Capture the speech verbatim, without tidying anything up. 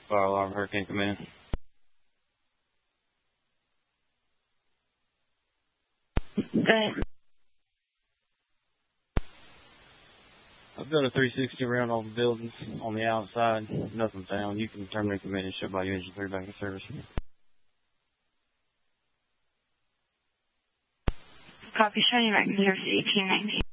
Fire alarm, Hurricane Command. Good. I've got a three sixty around all the buildings on the outside. Nothing found. You can terminate command and shut by your engine three back in service. Copy, shutting back in service eighteen ninety.